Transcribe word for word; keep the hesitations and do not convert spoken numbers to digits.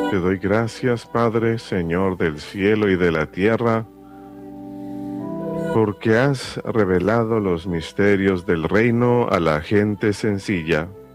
Te doy gracias, Padre, Señor del cielo y de la tierra, porque has revelado los misterios del reino a la gente sencilla.